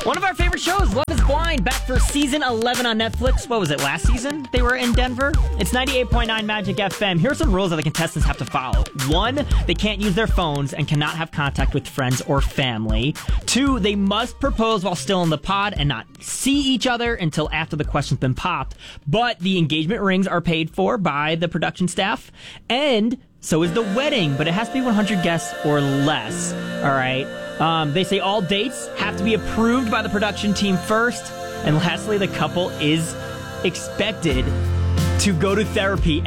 One of our favorite shows, Love is Blind, back for season 11 on Netflix. What was it, last season? They were in Denver? It's 98.9 Magic FM. Here are some rules that the contestants have to follow. 1, they can't use their phones and cannot have contact with friends or family. 2, they must propose while still in the pod and not see each other until after the question's been popped. But the engagement rings are paid for by the production staff. And so is the wedding, but it has to be 100 guests or less. All right. They say all dates have to be approved by the production team first. And lastly, the couple is expected to go to therapy